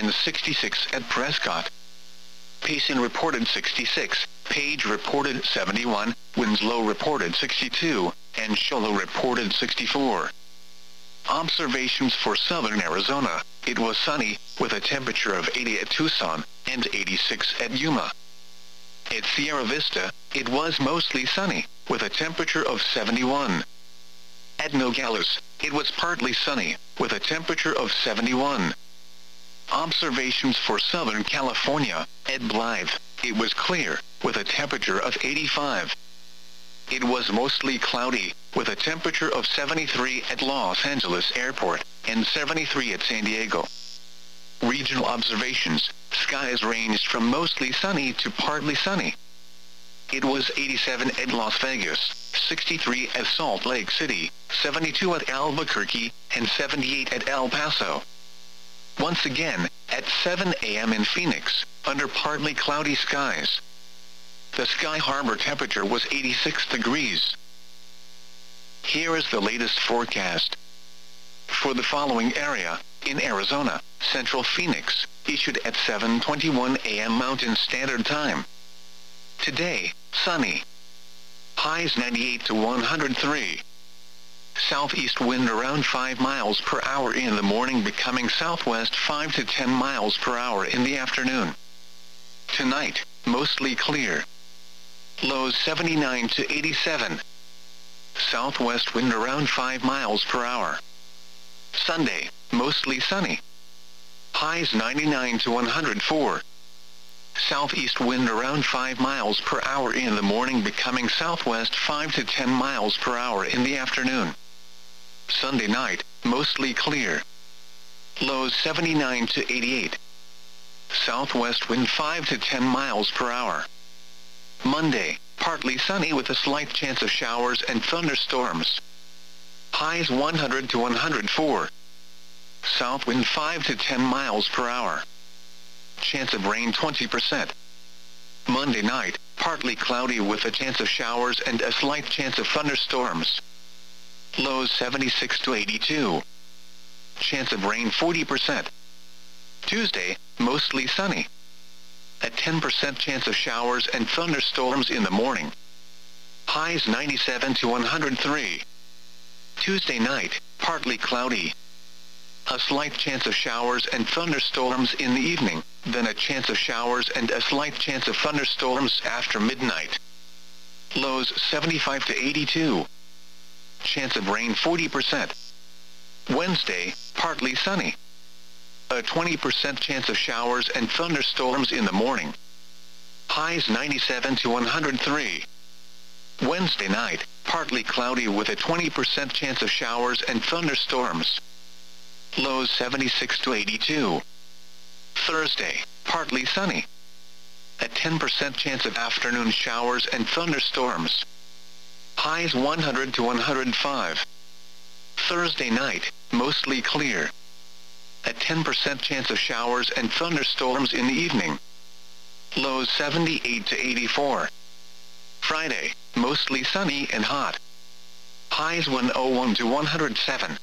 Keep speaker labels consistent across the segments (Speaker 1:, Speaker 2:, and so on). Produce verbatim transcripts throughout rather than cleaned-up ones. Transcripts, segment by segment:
Speaker 1: winds sixty-six at Prescott. Payson reported sixty-six, Page reported seventy-one, Winslow reported sixty-two, and Shoalo reported sixty-four. Observations for southern Arizona: it was sunny, with a temperature of eighty at Tucson, and eighty-six at Yuma. At Sierra Vista, it was mostly sunny, with a temperature of seventy-one. At Nogales, it was partly sunny, with a temperature of seventy-one. Observations for Southern California: at Blythe, it was clear, with a temperature of eighty-five. It was mostly cloudy, with a temperature of seventy-three at Los Angeles Airport, and seventy-three at San Diego. Regional observations: skies ranged from mostly sunny to partly sunny. It was eighty-seven at Las Vegas, sixty-three at Salt Lake City, seventy-two at Albuquerque, and seventy-eight at El Paso. Once again, at seven A M in Phoenix, under partly cloudy skies. The Sky Harbor temperature was eighty-six degrees. Here is the latest forecast. For the following area, in Arizona, Central Phoenix, issued at seven twenty-one A M Mountain Standard Time. Today, sunny. Highs ninety-eight to one hundred three. Southeast wind around five miles per hour in the morning, becoming southwest five to ten miles per hour in the afternoon. Tonight, mostly clear. Lows seventy-nine to eighty-seven. Southwest wind around five miles per hour. Sunday, mostly sunny. Highs ninety-nine to one hundred four. Southeast wind around five miles per hour in the morning, becoming southwest five to ten miles per hour in the afternoon. Sunday night, mostly clear. Lows seventy-nine to eighty-eight. Southwest wind five to ten miles per hour. Monday, partly sunny with a slight chance of showers and thunderstorms. Highs one hundred to one hundred four. South wind five to ten miles per hour. Chance of rain twenty percent. Monday night, partly cloudy with a chance of showers and a slight chance of thunderstorms. Lows seventy-six to eighty-two. Chance of rain forty percent. Tuesday, mostly sunny. A ten percent chance of showers and thunderstorms in the morning. Highs ninety-seven to one hundred three. Tuesday night, partly cloudy. A slight chance of showers and thunderstorms in the evening, then a chance of showers and a slight chance of thunderstorms after midnight. Lows seventy-five to eighty-two. Chance of rain forty percent. Wednesday, partly sunny. A twenty percent chance of showers and thunderstorms in the morning. Highs ninety-seven to one hundred three. Wednesday night, partly cloudy with a twenty percent chance of showers and thunderstorms. Lows seventy-six to eighty-two. Thursday, partly sunny. A ten percent chance of afternoon showers and thunderstorms. Highs one hundred to one hundred five. Thursday night, mostly clear. A ten percent chance of showers and thunderstorms in the evening. Lows seventy-eight to eighty-four. Friday, mostly sunny and hot. Highs one hundred one to one hundred seven.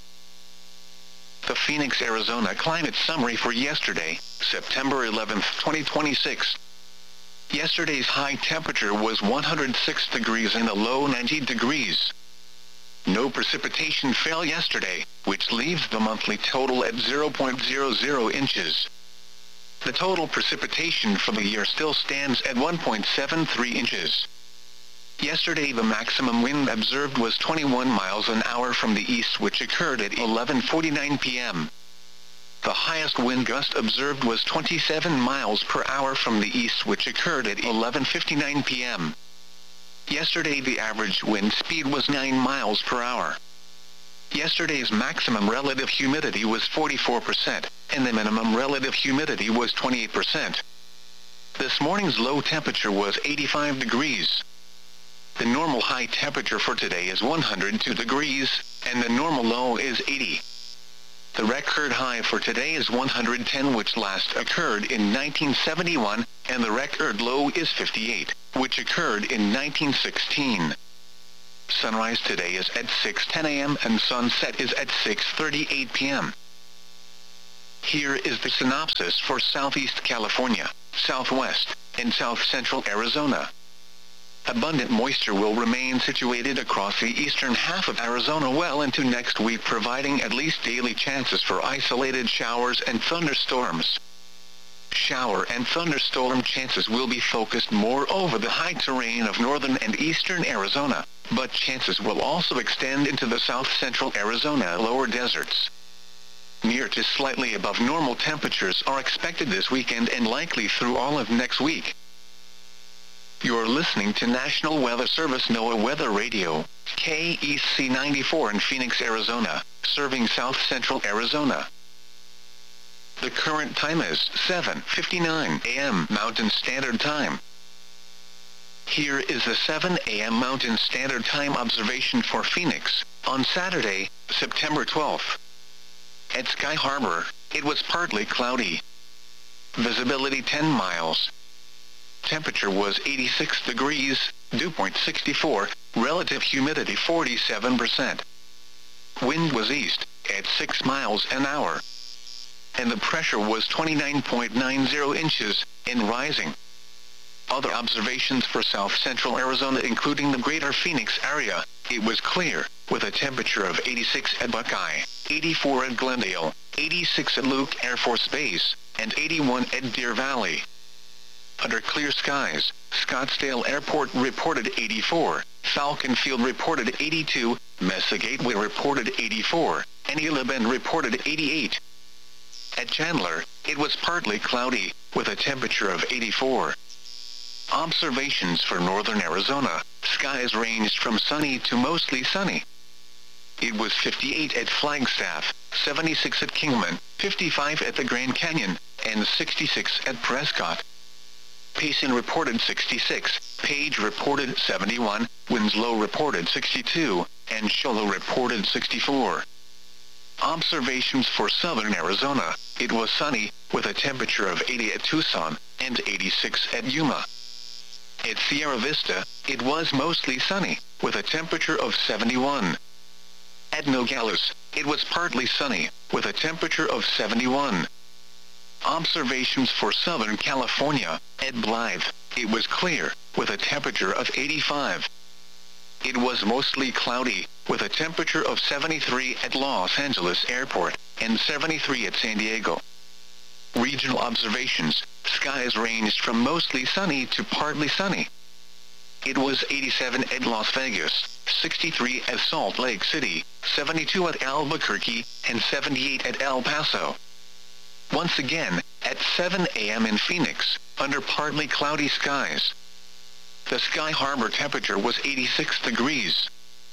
Speaker 1: The Phoenix, Arizona climate summary for yesterday, September eleventh, twenty twenty-six. Yesterday's high temperature was one hundred six degrees and a low ninety degrees. No precipitation fell yesterday, which leaves the monthly total at zero point zero zero inches. The total precipitation for the year still stands at one point seven three inches. Yesterday the maximum wind observed was twenty-one miles an hour from the east, which occurred at eleven forty-nine p m The highest wind gust observed was twenty-seven miles per hour from the east, which occurred at eleven fifty-nine p m Yesterday the average wind speed was nine miles per hour. Yesterday's maximum relative humidity was forty-four percent, and the minimum relative humidity was twenty-eight percent. This morning's low temperature was eighty-five degrees. The normal high temperature for today is one hundred two degrees, and the normal low is eighty. The record high for today is one hundred ten, which last occurred in nineteen seventy-one, and the record low is fifty-eight, which occurred in nineteen sixteen. Sunrise today is at six ten a m and sunset is at six thirty-eight p m Here is the synopsis for Southeast California, Southwest, and South Central Arizona. Abundant moisture will remain situated across the eastern half of Arizona well into next week, providing at least daily chances for isolated showers and thunderstorms. Shower and thunderstorm chances will be focused more over the high terrain of northern and eastern Arizona, but chances will also extend into the south central Arizona lower deserts. Near to slightly above normal temperatures are expected this weekend and likely through all of next week. You're listening to National Weather Service NOAA Weather Radio, K E C ninety-four in Phoenix, Arizona, serving south central Arizona. The current time is seven fifty-nine a m Mountain Standard Time. Here is the seven a m Mountain Standard Time observation for Phoenix, on Saturday, September twelfth. At Sky Harbor, it was partly cloudy. Visibility ten miles. Temperature was eighty-six degrees, dew point sixty-four, relative humidity forty-seven percent. Wind was east, at six miles an hour. And the pressure was twenty-nine point nine zero inches, and rising. Other observations for south central Arizona including the greater Phoenix area, it was clear, with a temperature of eighty-six at Buckeye, eighty-four at Glendale, eighty-six at Luke Air Force Base, and eighty-one at Deer Valley. Under clear skies, Scottsdale Airport reported eighty-four, Falcon Field reported eighty-two, Mesa Gateway reported eighty-four, and Isla Bend reported eighty-eight. At Chandler, it was partly cloudy, with a temperature of eighty-four. Observations for northern Arizona, skies ranged from sunny to mostly sunny. It was fifty-eight at Flagstaff, seventy-six at Kingman, fifty-five at the Grand Canyon, and sixty-six at Prescott. Payson reported sixty-six, Page reported seventy-one, Winslow reported sixty-two, and Show Low reported sixty-four. Observations for southern Arizona, it was sunny, with a temperature of eighty at Tucson, and eighty-six at Yuma. At Sierra Vista, it was mostly sunny, with a temperature of seventy-one. At Nogales, it was partly sunny, with a temperature of seventy-one. Observations for Southern California, at Blythe, it was clear, with a temperature of eighty-five. It was mostly cloudy, with a temperature of seventy-three at Los Angeles Airport, and seventy-three at San Diego. Regional observations, skies ranged from mostly sunny to partly sunny. It was eighty-seven at Las Vegas, sixty-three at Salt Lake City, seventy-two at Albuquerque, and seventy-eight at El Paso. Once again, at seven a m in Phoenix, under partly cloudy skies. The Sky Harbor temperature was eighty-six degrees.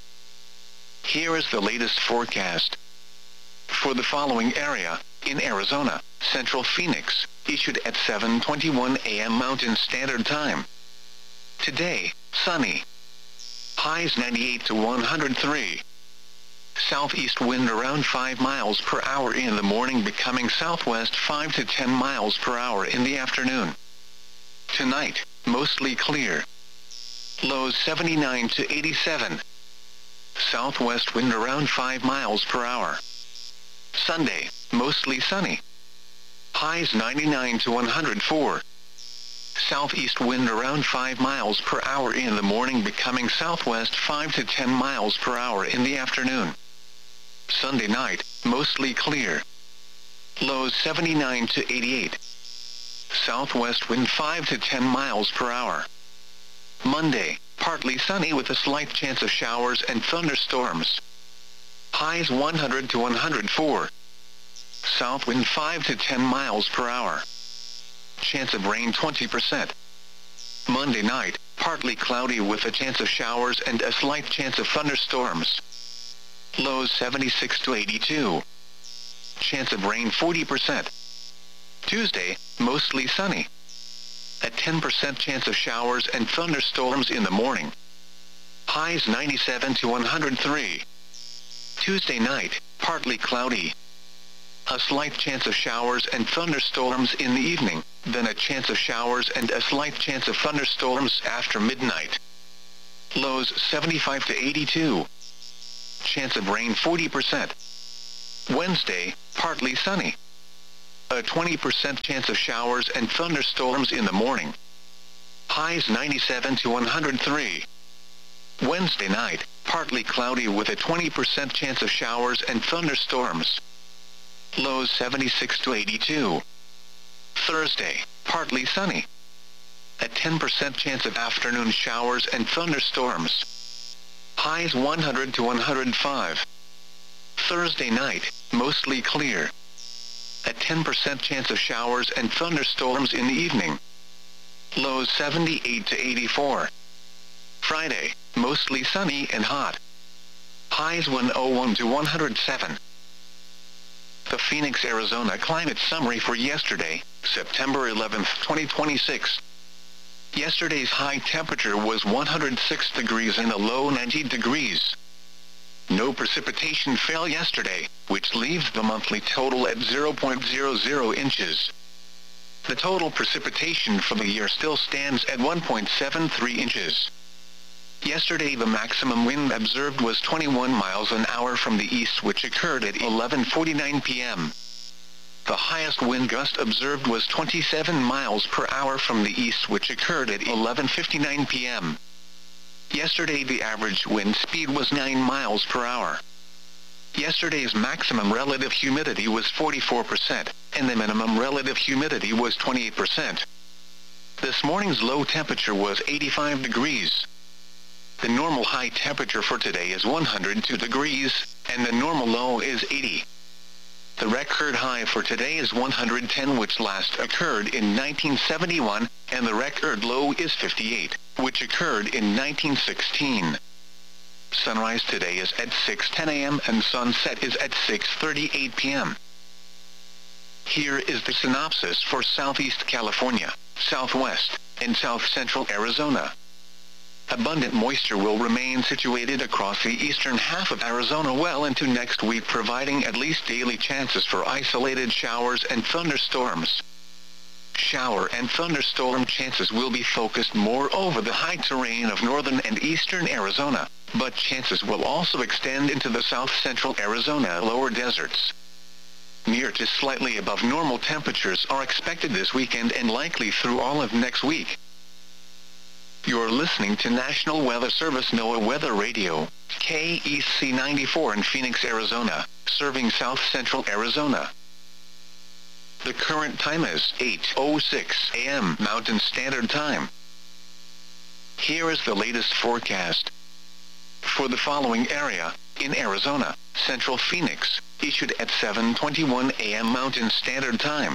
Speaker 1: Here is the latest forecast. For the following area, in Arizona, Central Phoenix, issued at seven twenty-one a m Mountain Standard Time. Today, sunny. Highs ninety-eight to one hundred three. Southeast wind around five miles per hour in the morning, becoming southwest five to ten miles per hour in the afternoon. Tonight, mostly clear. Lows seventy-nine to eighty-seven. Southwest wind around five miles per hour. Sunday, mostly sunny. Highs ninety-nine to one hundred four. Southeast wind around five miles per hour in the morning, becoming southwest five to ten miles per hour in the afternoon. Sunday night, mostly clear. Lows seventy-nine to eighty-eight. Southwest wind five to ten miles per hour. Monday, partly sunny with a slight chance of showers and thunderstorms. Highs one hundred to one hundred four. South wind five to ten miles per hour. Chance of rain twenty percent. Monday night, partly cloudy with a chance of showers and a slight chance of thunderstorms. Lows seventy-six to eighty-two. Chance of rain forty percent. Tuesday, mostly sunny. A ten percent chance of showers and thunderstorms in the morning. Highs ninety-seven to one hundred three. Tuesday night, partly cloudy. A slight chance of showers and thunderstorms in the evening, then a chance of showers and a slight chance of thunderstorms after midnight. Lows seventy-five to eighty-two. Chance of rain forty percent. Wednesday, partly sunny. A twenty percent chance of showers and thunderstorms in the morning. Highs ninety-seven to one hundred three. Wednesday night, partly cloudy with a twenty percent chance of showers and thunderstorms. Lows seventy-six to eighty-two. Thursday, partly sunny. A ten percent chance of afternoon showers and thunderstorms. Highs one hundred to one hundred five. Thursday night, mostly clear. A ten percent chance of showers and thunderstorms in the evening. Lows seventy-eight to eighty-four. Friday, mostly sunny and hot. Highs one hundred one to one hundred seven. The Phoenix, Arizona climate summary for yesterday, September eleventh, twenty twenty-six. Yesterday's high temperature was one hundred six degrees and a low ninety degrees. No precipitation fell yesterday, which leaves the monthly total at zero point zero zero inches. The total precipitation for the year still stands at one point seven three inches. Yesterday the maximum wind observed was twenty-one miles an hour from the east, which occurred at eleven forty-nine p m The highest wind gust observed was twenty-seven miles per hour from the east, which occurred at eleven fifty-nine p m Yesterday the average wind speed was nine miles per hour. Yesterday's maximum relative humidity was forty-four percent, and the minimum relative humidity was twenty-eight percent. This morning's low temperature was eighty-five degrees. The normal high temperature for today is one hundred two degrees, and the normal low is eighty. The record high for today is one hundred ten, which last occurred in nineteen seventy-one, and the record low is fifty-eight, which occurred in nineteen sixteen. Sunrise today is at six ten a m and sunset is at six thirty-eight p m Here is the synopsis for Southeast California, Southwest, and South Central Arizona. Abundant moisture will remain situated across the eastern half of Arizona well into next week, providing at least daily chances for isolated showers and thunderstorms. Shower and thunderstorm chances will be focused more over the high terrain of northern and eastern Arizona, but chances will also extend into the south-central Arizona lower deserts. Near to slightly above normal temperatures are expected this weekend and likely through all of next week. You're listening to National Weather Service NOAA Weather Radio, K E C ninety-four in Phoenix, Arizona, serving south-central Arizona. The current time is eight oh six a m Mountain Standard Time. Here is the latest forecast. For the following area, in Arizona, Central Phoenix, issued at seven twenty-one a m Mountain Standard Time.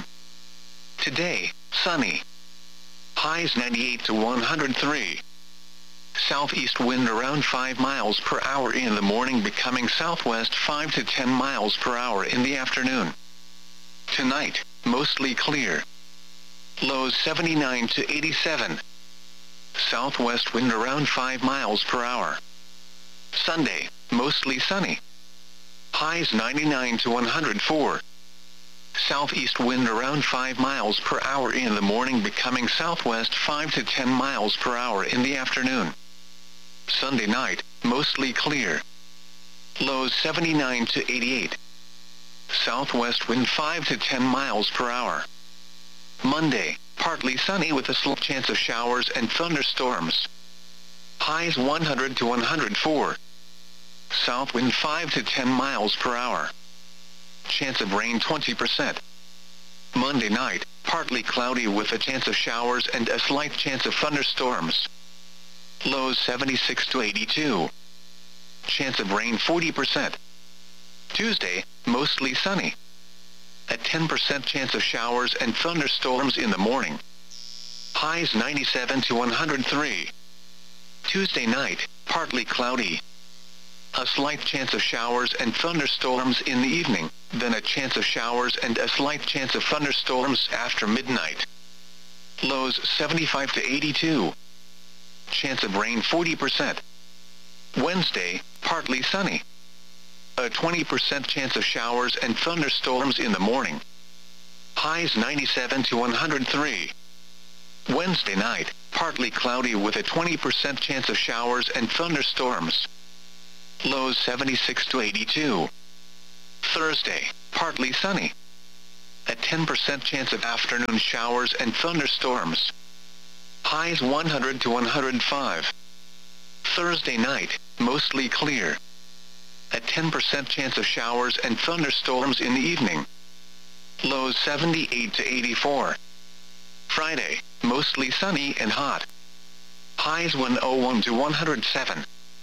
Speaker 1: Today, sunny. Highs ninety-eight to one hundred three. Southeast wind around five miles per hour in the morning, becoming southwest five to ten miles per hour in the afternoon. Tonight, mostly clear. Lows seventy-nine to eighty-seven. Southwest wind around five miles per hour. Sunday, mostly sunny. Highs ninety-nine to one hundred four. Southeast wind around five miles per hour in the morning, becoming southwest five to ten miles per hour in the afternoon. Sunday night, mostly clear. Lows seventy-nine to eighty-eight. Southwest wind five to ten miles per hour. Monday, partly sunny with a slight chance of showers and thunderstorms. Highs one hundred to one hundred four. South wind five to ten miles per hour. Chance of rain twenty percent. Monday night, partly cloudy with a chance of showers and a slight chance of thunderstorms. Lows seventy-six to eighty-two. Chance of rain forty percent. Tuesday, mostly sunny. A ten percent chance of showers and thunderstorms in the morning. Highs ninety-seven to one hundred three. Tuesday night, partly cloudy. A slight chance of showers and thunderstorms in the evening, then a chance of showers and a slight chance of thunderstorms after midnight. Lows seventy-five to eighty-two. Chance of rain forty percent. Wednesday, partly sunny. A twenty percent chance of showers and thunderstorms in the morning. Highs ninety-seven to one hundred three. Wednesday night, partly cloudy with a twenty percent chance of showers and thunderstorms. Lows seventy-six to eighty-two. Thursday, partly sunny. A ten percent chance of afternoon showers and thunderstorms. Highs one hundred to one hundred five. Thursday night, mostly clear. A ten percent chance of showers and thunderstorms in the evening. Lows seventy-eight to eighty-four. Friday, mostly sunny and hot. Highs one hundred one to one hundred seven.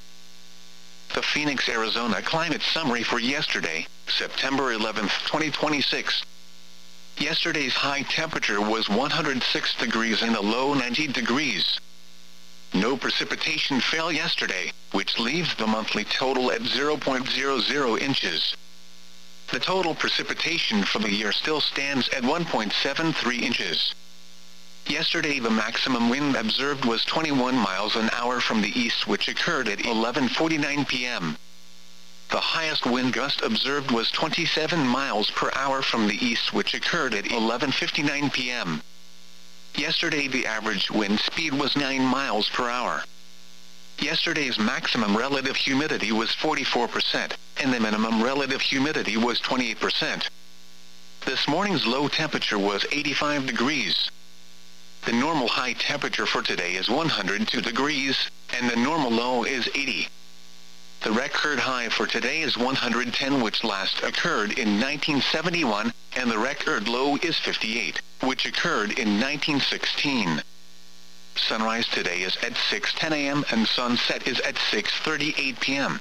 Speaker 1: The Phoenix, Arizona climate summary for yesterday, September eleventh, twenty twenty-six. Yesterday's high temperature was one hundred six degrees and a low ninety degrees. No precipitation fell yesterday, which leaves the monthly total at zero point zero zero inches. The total precipitation for the year still stands at one point seven three inches. Yesterday the maximum wind observed was twenty-one miles an hour from the east, which occurred at eleven forty-nine p m The highest wind gust observed was twenty-seven miles per hour from the east, which occurred at eleven fifty-nine p m Yesterday the average wind speed was nine miles per hour. Yesterday's maximum relative humidity was forty-four percent, and the minimum relative humidity was twenty-eight percent. This morning's low temperature was eighty-five degrees. The normal high temperature for today is one hundred two degrees, and the normal low is eighty. The record high for today is one hundred ten, which last occurred in nineteen seventy-one, and the record low is fifty-eight, which occurred in nineteen sixteen. Sunrise today is at six ten a m and sunset is at six thirty-eight p m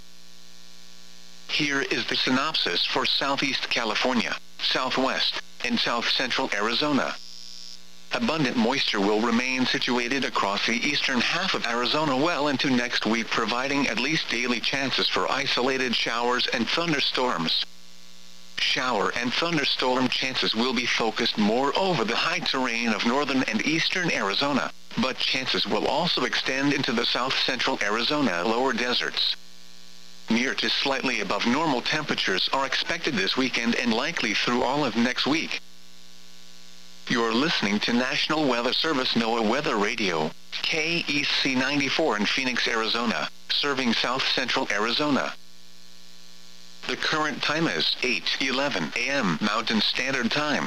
Speaker 1: Here is the synopsis for Southeast California, Southwest, and South Central Arizona. Abundant moisture will remain situated across the eastern half of Arizona well into next week, providing at least daily chances for isolated showers and thunderstorms. Shower and thunderstorm chances will be focused more over the high terrain of northern and eastern Arizona, but chances will also extend into the south central Arizona lower deserts. Near to slightly above normal temperatures are expected this weekend and likely through all of next week. You're listening to National Weather Service NOAA Weather Radio, K E C ninety-four in Phoenix, Arizona, serving south central Arizona. The current time is eight eleven a m Mountain Standard Time.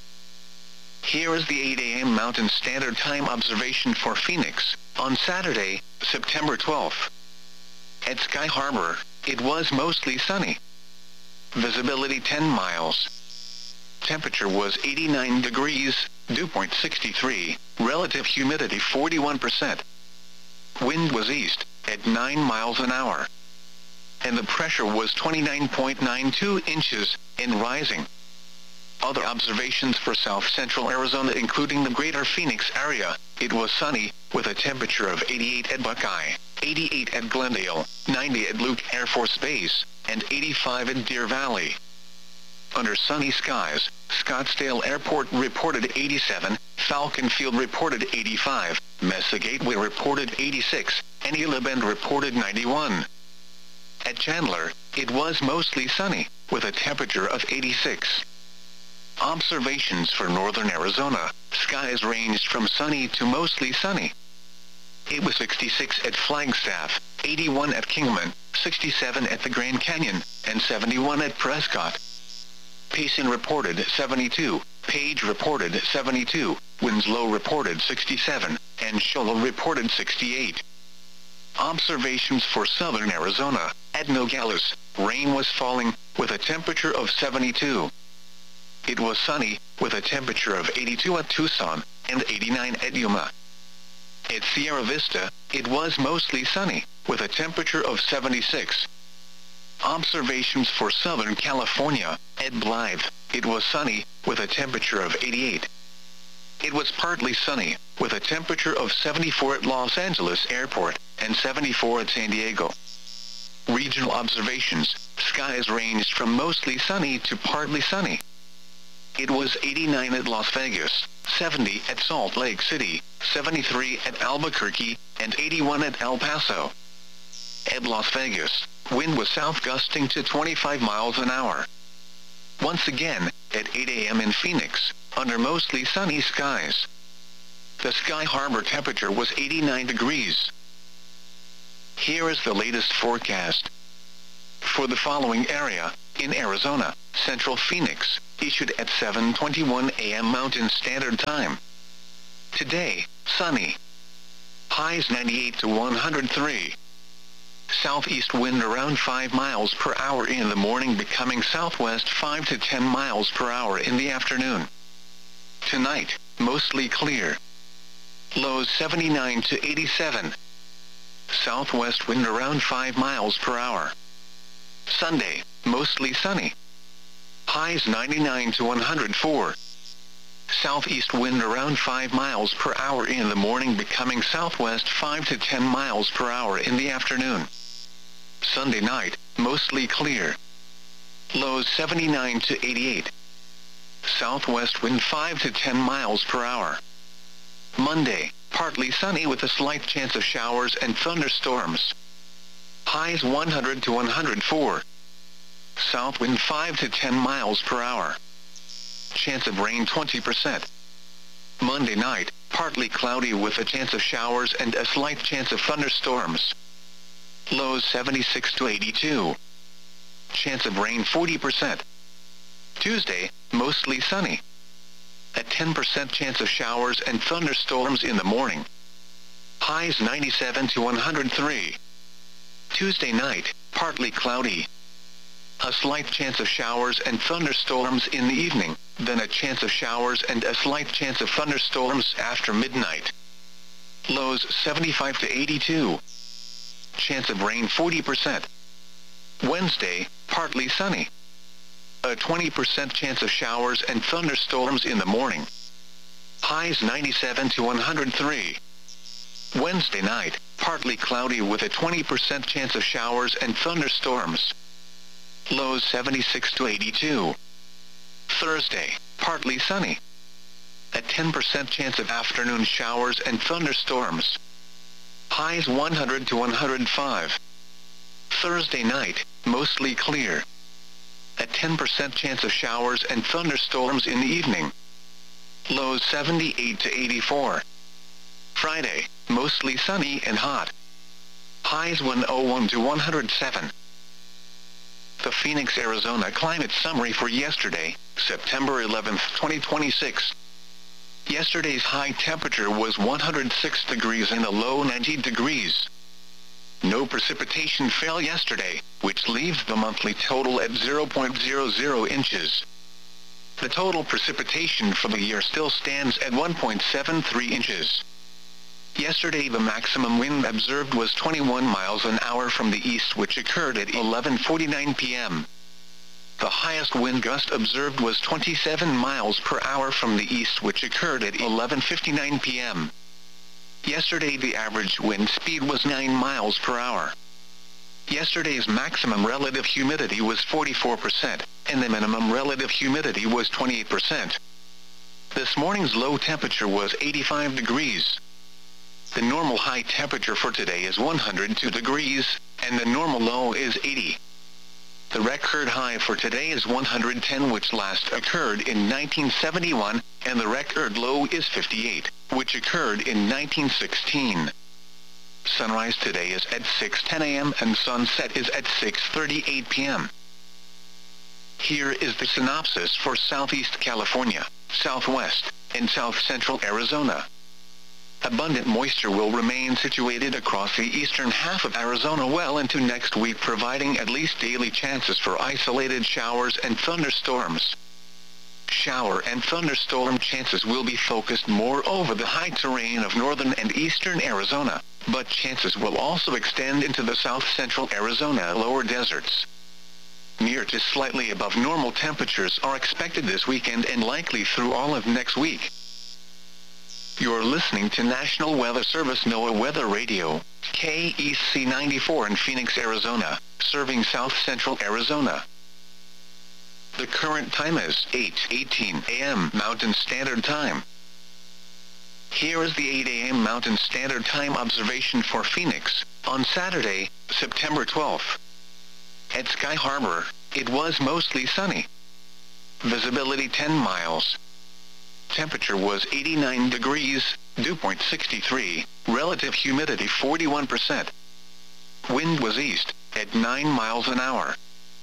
Speaker 1: Here is the eight a m Mountain Standard Time observation for Phoenix, on Saturday, September twelfth. At Sky Harbor, it was mostly sunny. Visibility ten miles. Temperature was eighty-nine degrees, dew point sixty-three, relative humidity forty-one percent. Wind was east, at nine miles an hour. And the pressure was twenty-nine point nine two inches, and rising. Other observations for south central Arizona, including the greater Phoenix area, it was sunny, with a temperature of eighty-eight at Buckeye, eighty-eight at Glendale, ninety at Luke Air Force Base, and eighty-five in Deer Valley. Under sunny skies, Scottsdale Airport reported eighty-seven, Falcon Field reported eighty-five, Mesa Gateway reported eighty-six, and Gila Bend reported ninety-one. At Chandler, it was mostly sunny, with a temperature of eighty-six. Observations for northern Arizona, skies ranged from sunny to mostly sunny. It was sixty-six at Flagstaff, eighty-one at Kingman, sixty-seven at the Grand Canyon, and seventy-one at Prescott. Payson reported seventy-two, Page reported seventy-two, Winslow reported sixty-seven, and Shola reported sixty-eight. Observations for southern Arizona, at Nogales, rain was falling, with a temperature of seventy-two. It was sunny, with a temperature of eighty-two at Tucson, and eighty-nine at Yuma. At Sierra Vista, it was mostly sunny, with a temperature of seventy-six. Observations for Southern California, at Blythe, it was sunny, with a temperature of eighty-eight. It was partly sunny, with a temperature of seventy-four at Los Angeles Airport, and seventy-four at San Diego. Regional observations, skies ranged from mostly sunny to partly sunny. It was eighty-nine at Las Vegas, seventy at Salt Lake City, seventy-three at Albuquerque, and eighty-one at El Paso. At Las Vegas, wind was south gusting to twenty-five miles an hour. Once again, at eight a m in Phoenix, under mostly sunny skies. The Sky Harbor temperature was eighty-nine degrees. Here is the latest forecast. For the following area, in Arizona, Central Phoenix, issued at seven twenty-one a m Mountain Standard Time. Today, sunny. Highs ninety-eight to one hundred three. Southeast wind around five miles per hour in the morning, becoming southwest five to ten miles per hour in the afternoon. Tonight, mostly clear. Lows seventy-nine to eighty-seven. Southwest wind around five miles per hour. Sunday, mostly sunny. Highs ninety-nine to one hundred four. Southeast wind around five miles per hour in the morning, becoming southwest five to ten miles per hour in the afternoon. Sunday night, mostly clear. Lows seventy-nine to eighty-eight. Southwest wind five to ten miles per hour. Monday, partly sunny with a slight chance of showers and thunderstorms. Highs one hundred to one hundred four. South wind five to ten miles per hour. Chance of rain twenty percent. Monday night, partly cloudy with a chance of showers and a slight chance of thunderstorms. Lows seventy-six to eighty-two. Chance of rain forty percent. Tuesday, mostly sunny. A ten percent chance of showers and thunderstorms in the morning. Highs ninety-seven to one hundred three. Tuesday night, partly cloudy. A slight chance of showers and thunderstorms in the evening, then a chance of showers and a slight chance of thunderstorms after midnight. Lows seventy-five to eighty-two. Chance of rain forty percent. Wednesday, partly sunny. A twenty percent chance of showers and thunderstorms in the morning. Highs ninety-seven to one hundred three. Wednesday night, partly cloudy with a twenty percent chance of showers and thunderstorms. Lows seventy-six to eighty-two. Thursday, partly sunny. A ten percent chance of afternoon showers and thunderstorms. Highs one hundred to one hundred five. Thursday night, mostly clear. A ten percent chance of showers and thunderstorms in the evening. Lows seventy-eight to eighty-four. Friday, mostly sunny and hot. Highs one oh one to one hundred seven. The Phoenix, Arizona climate summary for yesterday, September eleventh, twenty twenty-six. Yesterday's high temperature was one hundred six degrees and a low ninety degrees. No precipitation fell yesterday, which leaves the monthly total at zero point zero zero inches. The total precipitation for the year still stands at one point seven three inches. Yesterday the maximum wind observed was twenty-one miles an hour from the east, which occurred at eleven forty-nine p m The highest wind gust observed was twenty-seven miles per hour from the east, which occurred at eleven fifty-nine p m Yesterday the average wind speed was nine miles per hour. Yesterday's maximum relative humidity was forty-four percent, and the minimum relative humidity was twenty-eight percent. This morning's low temperature was eighty-five degrees. The normal high temperature for today is one hundred two degrees, and the normal low is eighty. The record high for today is one hundred ten, which last occurred in nineteen seventy-one, and the record low is fifty-eight, which occurred in nineteen sixteen. Sunrise today is at six ten a m and sunset is at six thirty-eight p m Here is the synopsis for Southeast California, Southwest, and South Central Arizona. Abundant moisture will remain situated across the eastern half of Arizona well into next week, providing at least daily chances for isolated showers and thunderstorms. Shower and thunderstorm chances will be focused more over the high terrain of northern and eastern Arizona, but chances will also extend into the south central Arizona lower deserts. Near to slightly above normal temperatures are expected this weekend and likely through all of next week. You're listening to National Weather Service NOAA Weather Radio, K E C ninety-four in Phoenix, Arizona, serving south central Arizona. The current time is eight eighteen a m Mountain Standard Time. Here is the eight a m Mountain Standard Time observation for Phoenix, on Saturday, September twelfth. At Sky Harbor, it was mostly sunny. Visibility ten miles. Temperature was eighty-nine degrees, dew point sixty-three, relative humidity forty-one percent. Wind was east, at nine miles an hour.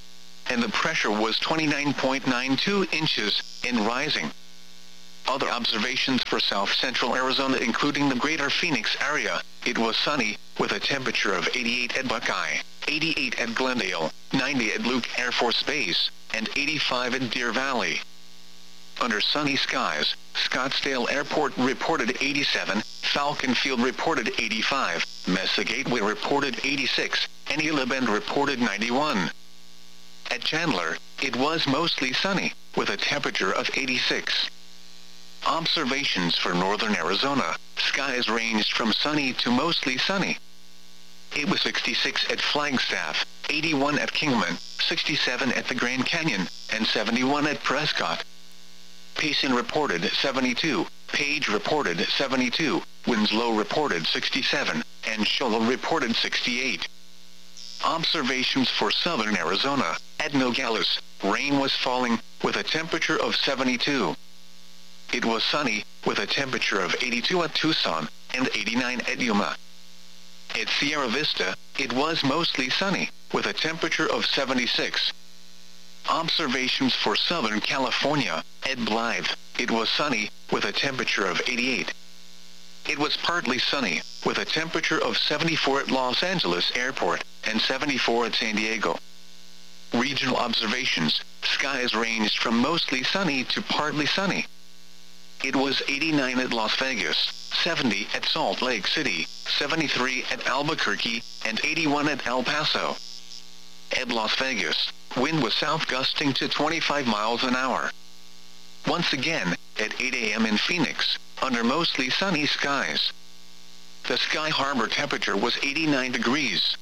Speaker 1: and the pressure was twenty-nine point nine two inches, and rising. Other observations for south-central Arizona including the greater Phoenix area, it was sunny, with a temperature of eighty-eight at Buckeye, eighty-eight at Glendale, ninety at Luke Air Force Base, and eighty-five at Deer Valley. Under sunny skies, Scottsdale Airport reported eighty-seven, Falcon Field reported eighty-five, Mesa Gateway reported eighty-six, and Gila Bend reported ninety-one. At Chandler, it was mostly sunny, with a temperature of eighty-six. Observations for northern Arizona, skies ranged from sunny to mostly sunny. It was sixty-six at Flagstaff, eighty-one at Kingman, sixty-seven at the Grand Canyon, and seventy-one at Prescott. Payson reported seventy-two, Page reported seventy-two, Winslow reported sixty-seven, and Shola reported sixty-eight. Observations for southern Arizona, at Nogales, rain was falling, with a temperature of seventy-two. It was sunny, with a temperature of eighty-two at Tucson, and eighty-nine at Yuma. At Sierra Vista, it was mostly sunny, with a temperature of seventy-six. Observations for Southern California, at Blythe, it was sunny, with a temperature of eighty-eight. It was partly sunny, with a temperature of seventy-four at Los Angeles Airport, and seventy-four at San Diego. Regional observations, skies ranged from mostly sunny to partly sunny. It was eighty-nine at Las Vegas, seventy at Salt Lake City, seventy-three at Albuquerque, and eighty-one at El Paso. At Las Vegas, wind was south gusting to twenty-five miles an hour. Once again, at eight A M in Phoenix, under mostly sunny skies. The Sky Harbor temperature was eighty-nine degrees.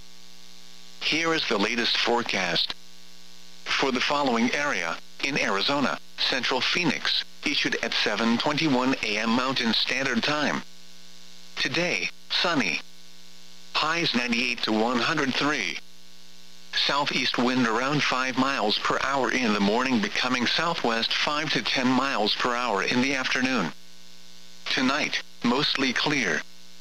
Speaker 1: Here is the latest forecast. For the following area, in Arizona, Central Phoenix, issued at seven twenty-one A M Mountain Standard Time. Today, sunny. Highs ninety-eight to one hundred three. Southeast wind around five miles per hour in the morning, becoming southwest five to ten miles per hour in the afternoon. Tonight, mostly clear.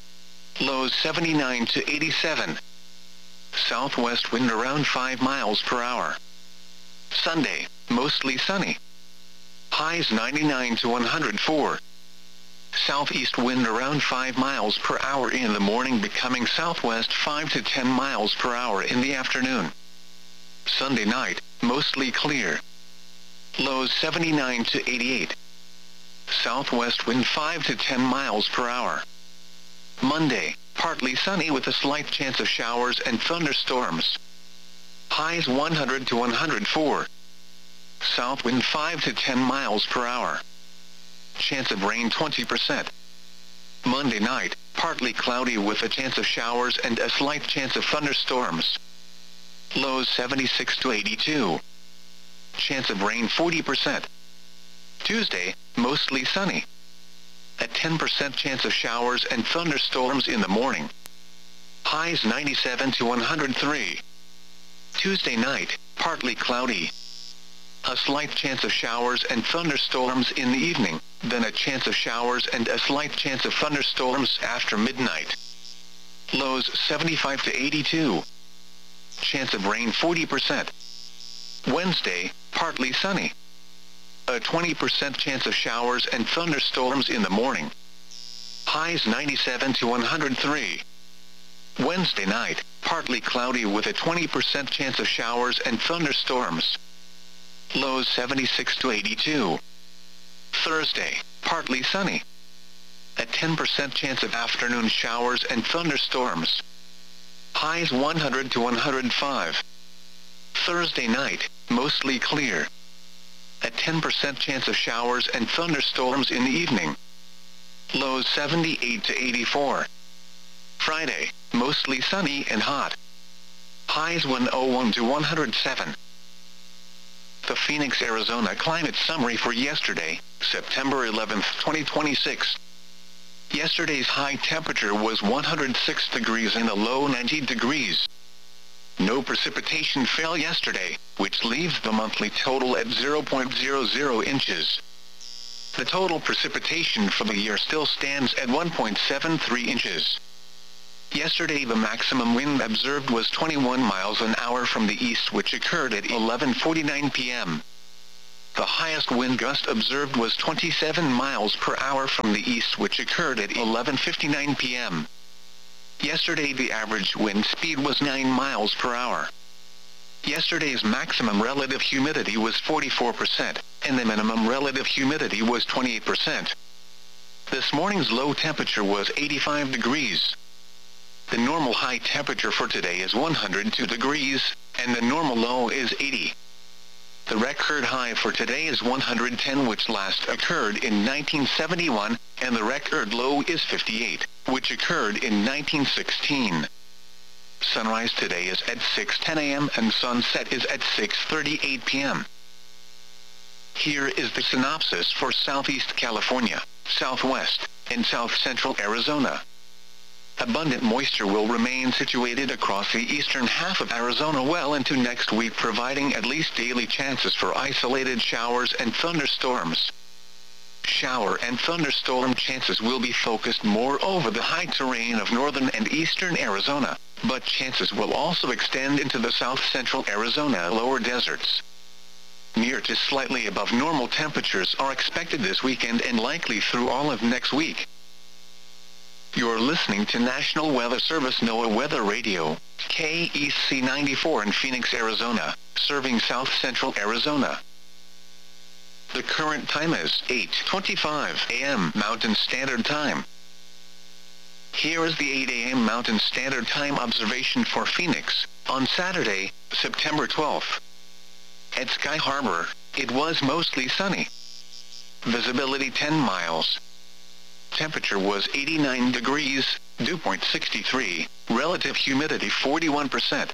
Speaker 1: Lows seventy-nine to eighty-seven. Southwest wind around five miles per hour. Sunday, mostly sunny. Highs ninety-nine to one hundred four. Southeast wind around five miles per hour in the morning, becoming southwest five to ten miles per hour in the afternoon. Sunday night, mostly clear. Lows seventy-nine to eighty-eight. Southwest wind five to ten miles per hour. Monday, partly sunny with a slight chance of showers and thunderstorms. Highs one hundred to one hundred four. South wind five to ten miles per hour. Chance of rain twenty percent. Monday night, partly cloudy with a chance of showers and a slight chance of thunderstorms. Lows seventy-six to eighty-two. Chance of rain forty percent. Tuesday, mostly sunny. A ten percent chance of showers and thunderstorms in the morning. Highs ninety-seven to one hundred three. Tuesday night, partly cloudy. A slight chance of showers and thunderstorms in the evening, then a chance of showers and a slight chance of thunderstorms after midnight. Lows seventy-five to eighty-two. Chance of rain forty percent. Wednesday, partly sunny. A twenty percent chance of showers and thunderstorms in the morning. Highs ninety-seven to one hundred three. Wednesday night, partly cloudy with a twenty percent chance of showers and thunderstorms. Lows seventy-six to eighty-two. Thursday, partly sunny. A ten percent chance of afternoon showers and thunderstorms. Highs one hundred to one hundred five. Thursday night, mostly clear. A ten percent chance of showers and thunderstorms in the evening. Lows seventy-eight to eighty-four. Friday, mostly sunny and hot. Highs one oh one to one hundred seven. The Phoenix, Arizona climate summary for yesterday, September eleventh, twenty twenty-six. Yesterday's high temperature was one hundred six degrees and a low ninety degrees. No precipitation fell yesterday, which leaves the monthly total at zero point zero zero inches. The total precipitation for the year still stands at one point seven three inches. Yesterday the maximum wind observed was twenty-one miles an hour from the east, which occurred at eleven forty-nine p m The highest wind gust observed was twenty-seven miles per hour from the east, which occurred at eleven fifty-nine p m Yesterday the average wind speed was nine miles per hour. Yesterday's maximum relative humidity was forty-four percent, and the minimum relative humidity was twenty-eight percent. This morning's low temperature was eighty-five degrees. The normal high temperature for today is one hundred two degrees, and the normal low is eighty. The record high for today is one hundred ten, which last occurred in nineteen seventy-one, and the record low is fifty-eight, which occurred in nineteen sixteen. Sunrise today is at six ten a m and sunset is at six thirty-eight p m Here is the synopsis for Southeast California, Southwest, and South Central Arizona. Abundant moisture will remain situated across the eastern half of Arizona well into next week, providing at least daily chances for isolated showers and thunderstorms. Shower and thunderstorm chances will be focused more over the high terrain of northern and eastern Arizona, but chances will also extend into the south central Arizona lower deserts. Near to slightly above normal temperatures are expected this weekend and likely through all of next week. You're listening to National Weather Service NOAA Weather Radio, K E C ninety-four in Phoenix, Arizona, serving south central Arizona. The current time is eight twenty-five a m Mountain Standard Time. Here is the eight a m Mountain Standard Time observation for Phoenix, on Saturday, September twelfth. At Sky Harbor, it was mostly sunny. Visibility ten miles. Temperature was eighty-nine degrees, dew point sixty-three, relative humidity forty-one percent.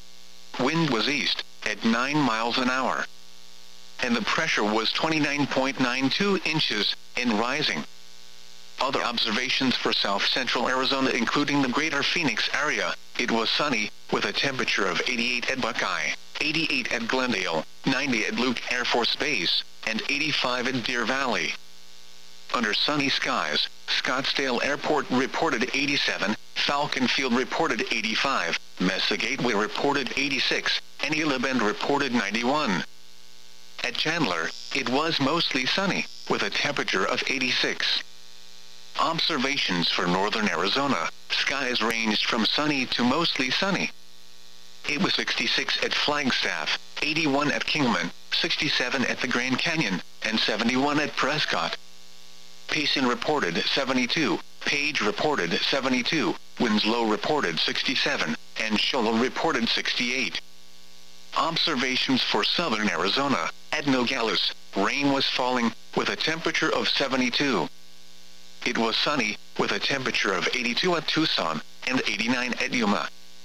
Speaker 1: Wind was east, at nine miles an hour. And the pressure was twenty-nine point nine two inches, and rising. Other observations for south central Arizona, including the greater Phoenix area, it was sunny, with a temperature of eighty-eight at Buckeye, eighty-eight at Glendale, ninety at Luke Air Force Base, and eighty-five at Deer Valley. Under sunny skies, Scottsdale Airport reported eighty-seven, Falcon Field reported eighty-five, Mesa Gateway reported eighty-six, and Gila Bend reported ninety-one. At Chandler, it was mostly sunny, with a temperature of eighty-six. Observations for northern Arizona, skies ranged from sunny to mostly sunny. It was sixty-six at Flagstaff, eighty-one at Kingman, sixty-seven at the Grand Canyon, and seventy-one at Prescott. Payson reported seventy-two, Page reported seventy-two, Winslow reported sixty-seven, and Show Low reported sixty-eight. Observations for southern Arizona, at Nogales, rain was falling, with a temperature of seventy-two. It was sunny, with a temperature of eighty-two at Tucson, and eighty-nine at Yuma.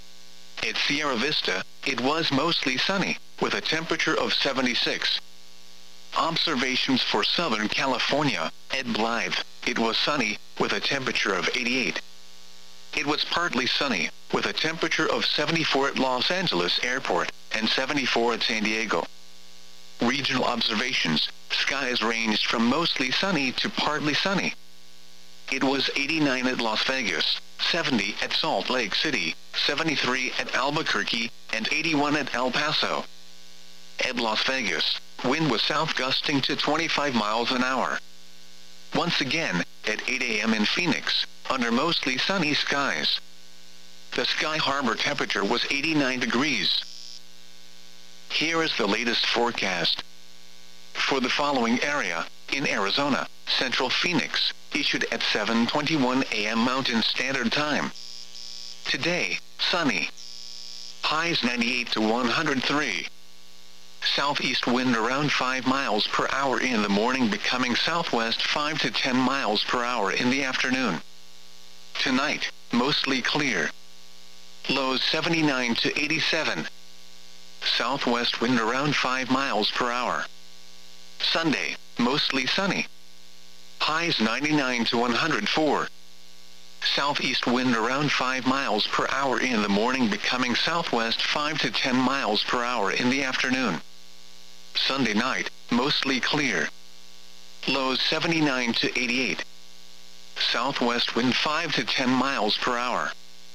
Speaker 1: At Sierra Vista, it was mostly sunny, with a temperature of seventy-six. Observations for Southern California, at Blythe, it was sunny, with a temperature of eighty-eight. It was partly sunny, with a temperature of seventy-four at Los Angeles Airport, and seventy-four at San Diego. Regional observations, skies ranged from mostly sunny to partly sunny. It was eighty-nine at Las Vegas, seventy at Salt Lake City, seventy-three at Albuquerque, and eighty-one at El Paso. At Las Vegas, wind was south gusting to twenty-five miles an hour. Once again, at eight a m in Phoenix, under mostly sunny skies. The Sky Harbor temperature was eighty-nine degrees. Here is the latest forecast. For the following area, in Arizona, Central Phoenix, issued at seven twenty-one a m Mountain Standard Time. Today, sunny. Highs ninety-eight to one hundred three. Southeast wind around five miles per hour in the morning, becoming southwest five to ten miles per hour in the afternoon. Tonight, mostly clear. Lows seventy-nine to eighty-seven. Southwest wind around five miles per hour. Sunday, mostly sunny. Highs ninety-nine to one hundred four. Southeast wind around five miles per hour in the morning, becoming southwest five to ten miles per hour in the afternoon. Sunday night, mostly clear. Lows seventy-nine to eighty-eight. Southwest wind five to ten miles per hour.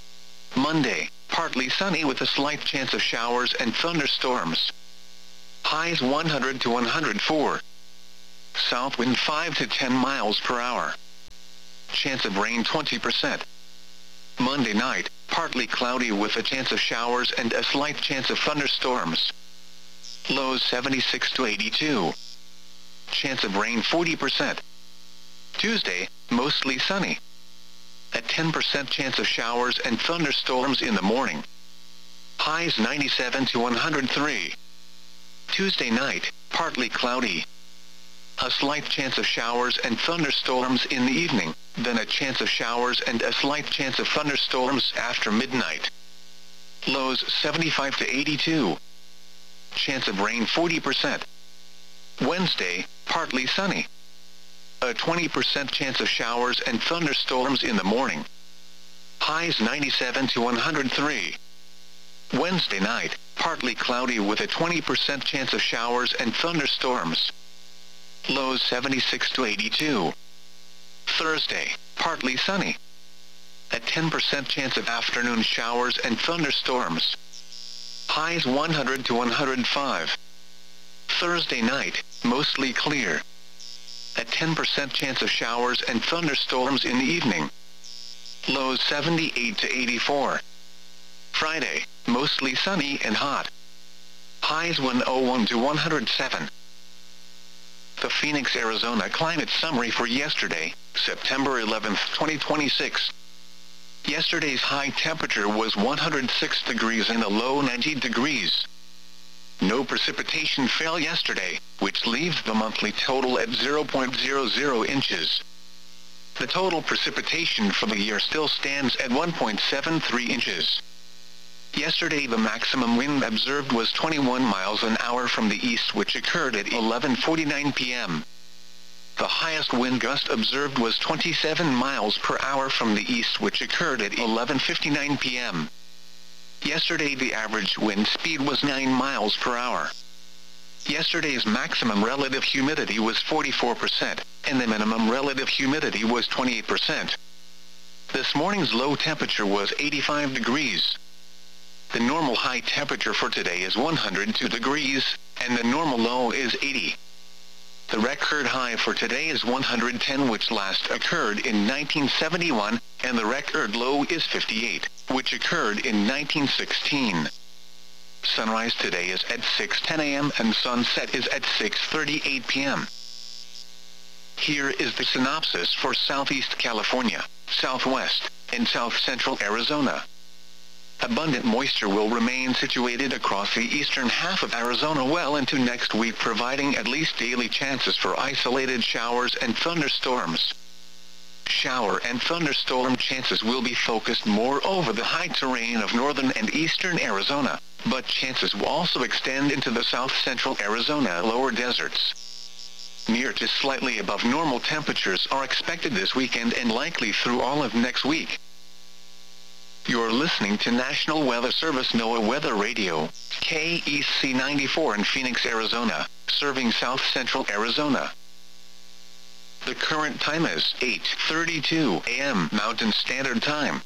Speaker 1: Monday, partly sunny with a slight chance of showers and thunderstorms. Highs one hundred to one hundred four. South wind five to ten miles per hour. Chance of rain twenty percent. Monday night, partly cloudy with a chance of showers and a slight chance of thunderstorms. Lows seventy-six to eighty-two. Chance of rain forty percent. Tuesday, mostly sunny. A ten percent chance of showers and thunderstorms in the morning. Highs ninety-seven to one hundred three. Tuesday night, partly cloudy. A slight chance of showers and thunderstorms in the evening, then a chance of showers and a slight chance of thunderstorms after midnight. Lows seventy-five to eighty-two. Chance of rain forty percent. Wednesday, partly sunny. A twenty percent chance of showers and thunderstorms in the morning. Highs ninety-seven to one hundred three. Wednesday night, partly cloudy with a twenty percent chance of showers and thunderstorms. Lows seventy-six to eighty-two. Thursday, partly sunny. A ten percent chance of afternoon showers and thunderstorms. Highs one hundred to one hundred five. Thursday night, mostly clear. A ten percent chance of showers and thunderstorms in the evening. Lows seventy-eight to eighty-four. Friday, mostly sunny and hot. Highs one hundred one to one hundred seven. The Phoenix, Arizona climate summary for yesterday, September eleventh, twenty twenty-six. Yesterday's high temperature was one hundred six degrees and a low ninety degrees. No precipitation fell yesterday, which leaves the monthly total at zero point zero zero inches. The total precipitation for the year still stands at one point seven three inches. Yesterday the maximum wind observed was twenty-one miles an hour from the east, which occurred at eleven forty-nine p m The highest wind gust observed was twenty-seven miles per hour from the east, which occurred at eleven fifty-nine p m Yesterday the average wind speed was nine miles per hour. Yesterday's maximum relative humidity was forty-four percent, and the minimum relative humidity was twenty-eight percent. This morning's low temperature was eighty-five degrees. The normal high temperature for today is one hundred two degrees, and the normal low is eighty. The record high for today is one hundred ten, which last occurred in nineteen seventy-one, and the record low is fifty-eight, which occurred in nineteen sixteen. Sunrise today is at six ten a m and sunset is at six thirty-eight p m Here is the synopsis for Southeast California, Southwest, and South Central Arizona. Abundant moisture will remain situated across the eastern half of Arizona well into next week, providing at least daily chances for isolated showers and thunderstorms. Shower and thunderstorm chances will be focused more over the high terrain of northern and eastern Arizona, but chances will also extend into the south central Arizona lower deserts. Near to slightly above normal temperatures are expected this weekend and likely through all of next week. You're listening to National Weather Service NOAA Weather Radio, K E C ninety-four in Phoenix, Arizona, serving south central Arizona. The current time is eight thirty-two a m Mountain Standard Time.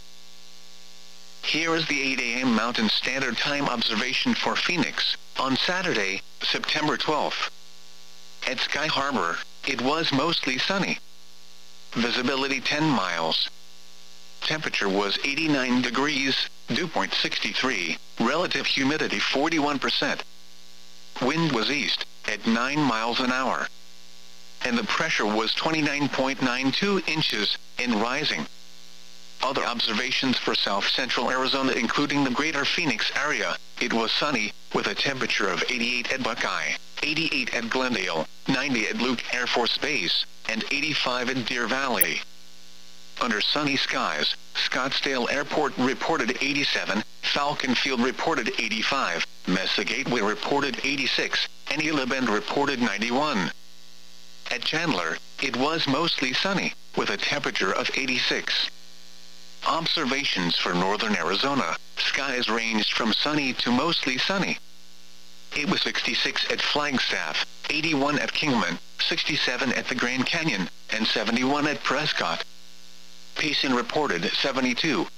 Speaker 1: Here is the eight a m Mountain Standard Time observation for Phoenix, on Saturday, September twelfth. At Sky Harbor, it was mostly sunny. Visibility ten miles. Temperature was eighty-nine degrees, dew point sixty-three, relative humidity forty-one percent. Wind was east, at nine miles an hour. And the pressure was twenty-nine point nine two inches, and rising. Other observations for south central Arizona, including the greater Phoenix area, it was sunny, with a temperature of eighty-eight at Buckeye, eighty-eight at Glendale, ninety at Luke Air Force Base, and eighty-five at Deer Valley. Under sunny skies, Scottsdale Airport reported eighty-seven, Falcon Field reported eighty-five, Mesa Gateway reported eighty-six, and Gila Bend reported ninety-one. At Chandler, it was mostly sunny, with a temperature of eighty-six. Observations for northern Arizona, skies ranged from sunny to mostly sunny. It was sixty-six at Flagstaff, eighty-one at Kingman, sixty-seven at the Grand Canyon, and seventy-one at Prescott. Payson reported seventy-two,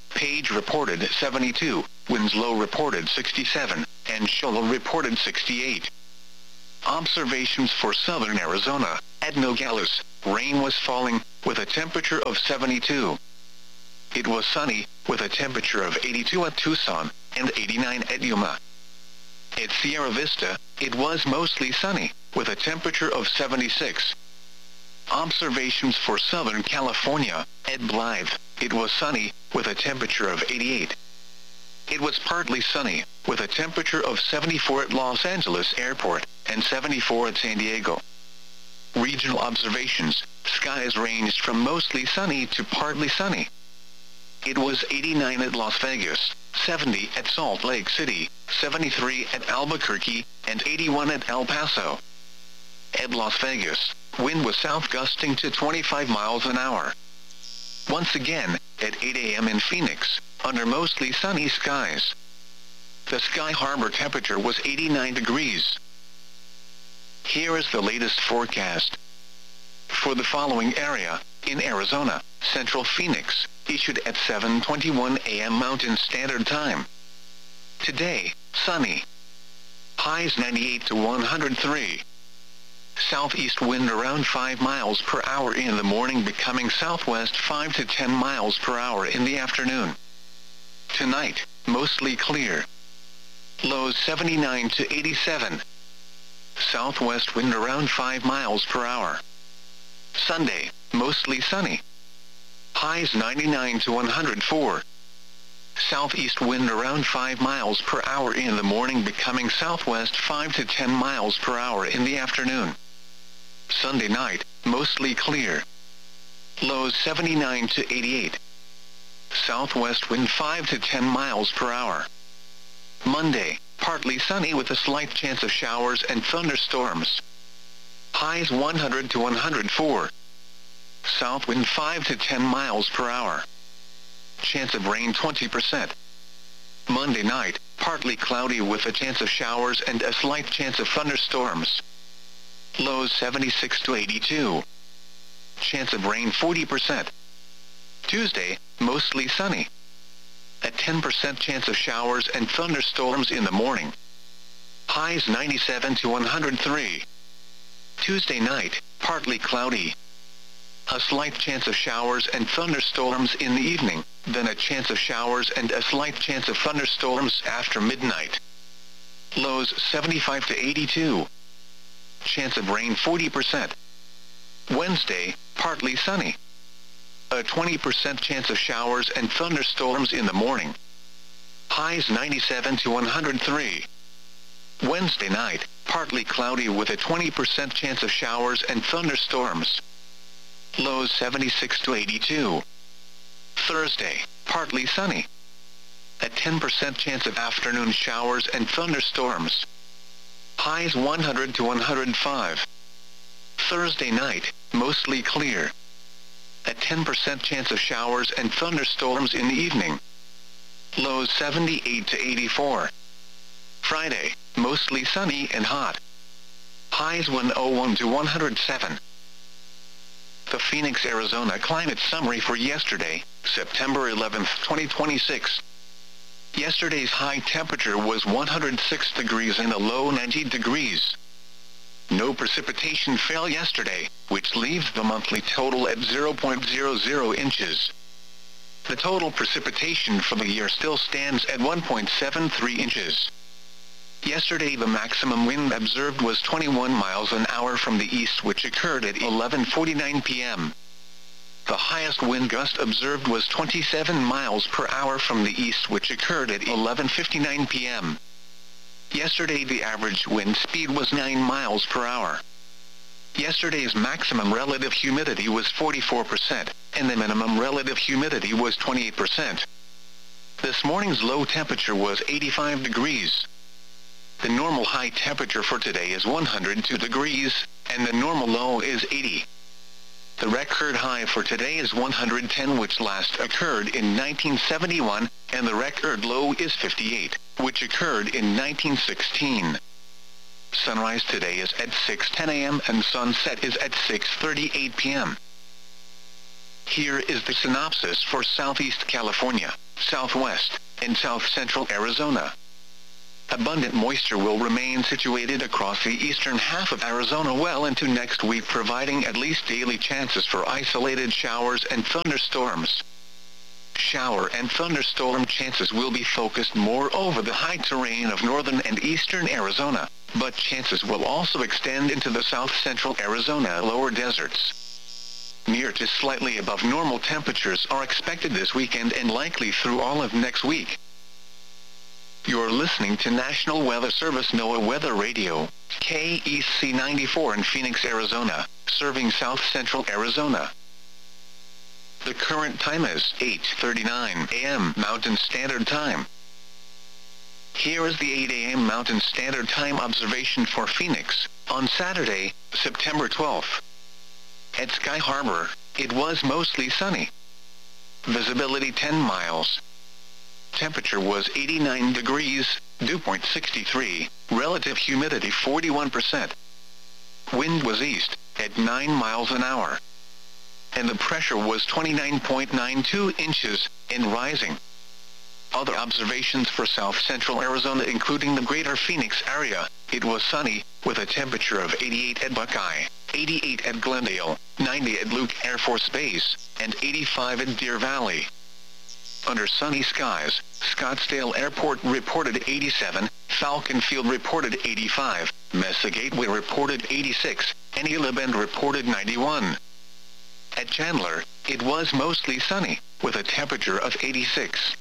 Speaker 1: Page reported seventy-two, Winslow reported sixty-seven, and Shola reported sixty-eight. Observations for southern Arizona. At Nogales, rain was falling, with a temperature of seventy-two. It was sunny, with a temperature of eighty-two at Tucson, and eighty-nine at Yuma. At Sierra Vista, it was mostly sunny, with a temperature of seventy-six. Observations for Southern California. At Blythe, it was sunny, with a temperature of eighty-eight. It was partly sunny, with a temperature of seventy-four at Los Angeles Airport, and seventy-four at San Diego. Regional observations. Skies ranged from mostly sunny to partly sunny. It was eighty-nine at Las Vegas, seventy at Salt Lake City, seventy-three at Albuquerque, and eighty-one at El Paso. At Las Vegas, wind was south gusting to twenty-five miles an hour. Once again, at eight A M in Phoenix, under mostly sunny skies. The Sky Harbor temperature was eighty-nine degrees. Here is the latest forecast. For the following area, in Arizona, Central Phoenix, issued at seven twenty-one A M Mountain Standard Time. Today, sunny. Highs ninety-eight to one hundred three. Southeast wind around five miles per hour in the morning, becoming southwest five to ten miles per hour in the afternoon. Tonight, mostly clear. Lows seventy-nine to eighty-seven. Southwest wind around five miles per hour. Sunday, mostly sunny. Highs ninety-nine to one hundred four. Southeast wind around five miles per hour in the morning, becoming southwest five to ten miles per hour in the afternoon. Sunday night, mostly clear. Lows seventy-nine to eighty-eight. Southwest wind five to ten miles per hour. Monday, partly sunny with a slight chance of showers and thunderstorms. Highs one hundred to one hundred four. South wind five to ten miles per hour. Chance of rain twenty percent. Monday night, partly cloudy with a chance of showers and a slight chance of thunderstorms. Lows seventy-six to eighty-two. Chance of rain forty percent. Tuesday, mostly sunny. A ten percent chance of showers and thunderstorms in the morning. Highs ninety-seven to one hundred three. Tuesday night, partly cloudy. A slight chance of showers and thunderstorms in the evening, then a chance of showers and a slight chance of thunderstorms after midnight. Lows seventy-five to eighty-two. Chance of rain forty percent. Wednesday, partly sunny. A twenty percent chance of showers and thunderstorms in the morning. Highs ninety-seven to one hundred three. Wednesday night, partly cloudy with a twenty percent chance of showers and thunderstorms. Lows seventy-six to eighty-two. Thursday, partly sunny. A ten percent chance of afternoon showers and thunderstorms. Highs one hundred to one hundred five. Thursday night, mostly clear. A ten percent chance of showers and thunderstorms in the evening. Lows seventy-eight to eighty-four. Friday, mostly sunny and hot. Highs one hundred one to one hundred seven. The Phoenix, Arizona climate summary for yesterday, September eleventh, twenty twenty-six. Yesterday's high temperature was one hundred six degrees and a low ninety degrees. No precipitation fell yesterday, which leaves the monthly total at zero point zero zero inches. The total precipitation for the year still stands at one point seven three inches. Yesterday the maximum wind observed was twenty-one miles an hour from the east, which occurred at eleven forty-nine p m The highest wind gust observed was twenty-seven miles per hour from the east, which occurred at eleven fifty-nine p m Yesterday the average wind speed was nine miles per hour. Yesterday's maximum relative humidity was forty-four percent, and the minimum relative humidity was twenty-eight percent. This morning's low temperature was eighty-five degrees. The normal high temperature for today is one hundred two degrees, and the normal low is eighty. The record high for today is one hundred ten, which last occurred in nineteen seventy-one, and the record low is fifty-eight, which occurred in nineteen sixteen. Sunrise today is at six ten a m and sunset is at six thirty-eight p m Here is the synopsis for Southeast California. southwest, and south-central Arizona. Abundant moisture will remain situated across the eastern half of Arizona well into next week, providing at least daily chances for isolated showers and thunderstorms. Shower and thunderstorm chances will be focused more over the high terrain of northern and eastern Arizona, but chances will also extend into the south-central Arizona lower deserts. Near to slightly above normal temperatures are expected this weekend and likely through all of next week. You're listening to National Weather Service NOAA Weather Radio, K E C ninety-four in Phoenix, Arizona, serving south-central Arizona. The current time is eight thirty-nine a m Mountain Standard Time. Here is the eight a m Mountain Standard Time observation for Phoenix, on Saturday, September twelfth. At Sky Harbor, it was mostly sunny. Visibility ten miles. Temperature was eighty-nine degrees, dew point sixty-three, relative humidity forty-one percent. Wind was east, at nine miles an hour. And the pressure was twenty-nine point nine two inches, and rising. Other observations for south-central Arizona including the greater Phoenix area, it was sunny, with a temperature of eighty-eight at Buckeye, eighty-eight at Glendale, ninety at Luke Air Force Base, and eighty-five at Deer Valley. Under sunny skies, Scottsdale Airport reported eighty-seven, Falcon Field reported eighty-five, Mesa Gateway reported eighty-six, and Gila Bend reported ninety-one. At Chandler, it was mostly sunny, with a temperature of eighty-six.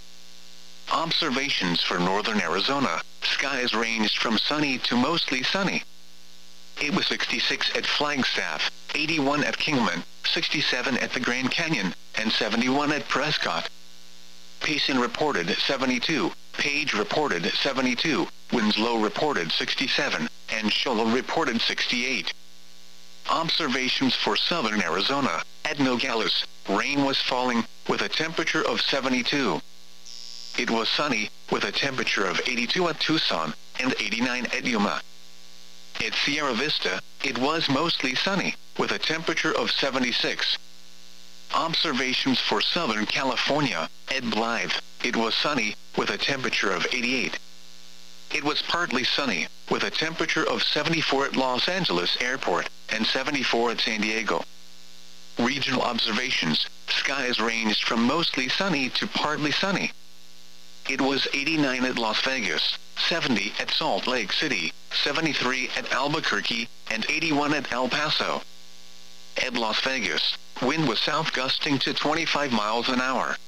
Speaker 1: Observations for northern Arizona, skies ranged from sunny to mostly sunny. It was sixty-six at Flagstaff, eighty-one at Kingman, sixty-seven at the Grand Canyon, and seventy-one at Prescott. Payson reported seventy-two, Page reported seventy-two, Winslow reported sixty-seven, and Shola reported sixty-eight. Observations for southern Arizona, at Nogales, rain was falling, with a temperature of seventy-two. It was sunny, with a temperature of eighty-two at Tucson, and eighty-nine at Yuma. At Sierra Vista, it was mostly sunny, with a temperature of seventy-six. Observations for Southern California, at Blythe, it was sunny, with a temperature of eighty-eight. It was partly sunny, with a temperature of seventy-four at Los Angeles Airport, and seventy-four at San Diego. Regional observations, skies ranged from mostly sunny to partly sunny. It was eighty-nine at Las Vegas, seventy at Salt Lake City, seventy-three at Albuquerque, and eighty-one at El Paso. At Las Vegas, wind was south gusting to twenty-five miles an hour.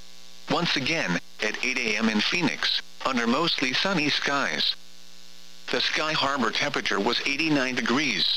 Speaker 1: Once again, at eight a m in Phoenix, under mostly sunny skies. The Sky Harbor temperature was eighty-nine degrees.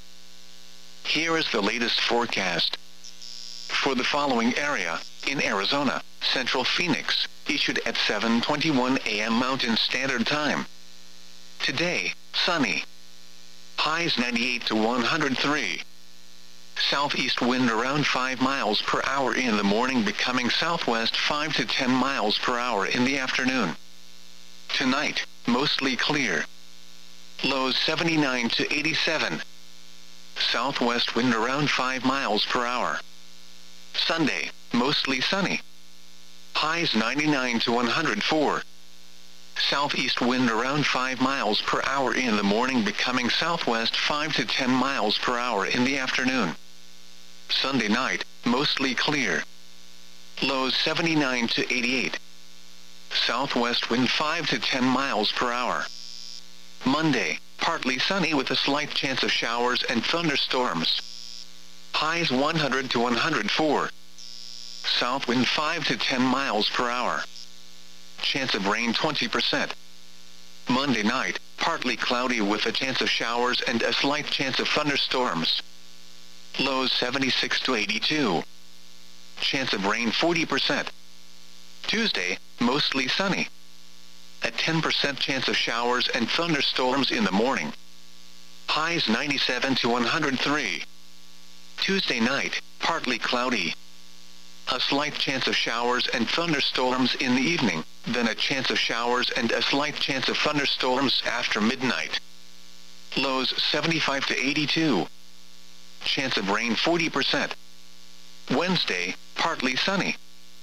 Speaker 1: Here is the latest forecast. For the following area, in Arizona, Central Phoenix, issued at seven twenty-one a m Mountain Standard Time. Today, sunny. Highs ninety-eight to one hundred three. Southeast wind around five miles per hour in the morning, becoming southwest five to ten miles per hour in the afternoon. Tonight, mostly clear. Lows seventy-nine to eighty-seven. Southwest wind around five miles per hour. Sunday, mostly sunny. Highs ninety-nine to one hundred four. Southeast wind around five miles per hour in the morning, becoming southwest five to ten miles per hour in the afternoon. Sunday night, mostly clear. Lows seventy-nine to eighty-eight. Southwest wind five to ten miles per hour. Monday, partly sunny with a slight chance of showers and thunderstorms. Highs one hundred to one hundred four. South wind five to ten miles per hour. Chance of rain twenty percent. Monday night, partly cloudy with a chance of showers and a slight chance of thunderstorms. Lows seventy-six to eighty-two. Chance of rain forty percent. Tuesday, mostly sunny. A ten percent chance of showers and thunderstorms in the morning. Highs ninety-seven to one hundred three. Tuesday night, partly cloudy. A slight chance of showers and thunderstorms in the evening, then a chance of showers and a slight chance of thunderstorms after midnight. Lows seventy-five to eighty-two. Chance of rain forty percent. Wednesday, partly sunny.